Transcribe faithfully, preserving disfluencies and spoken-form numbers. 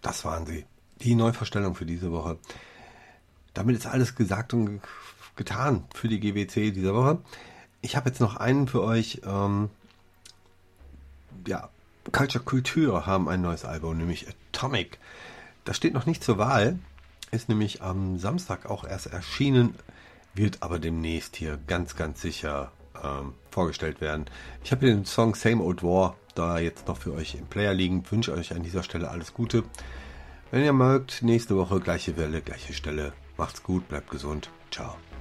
Das waren sie. Die Neuvorstellung für diese Woche. Damit ist alles gesagt und getan für die G W C dieser Woche. Ich habe jetzt noch einen für euch. Ähm, ja, Culture Kultur haben ein neues Album, nämlich Atomic. Das steht noch nicht zur Wahl, ist nämlich am Samstag auch erst erschienen, wird aber demnächst hier ganz, ganz sicher ähm, vorgestellt werden. Ich habe hier den Song Same Old War da jetzt noch für euch im Player liegen. Wünsche euch an dieser Stelle alles Gute. Wenn ihr mögt, nächste Woche gleiche Welle, gleiche Stelle. Macht's gut, bleibt gesund. Ciao.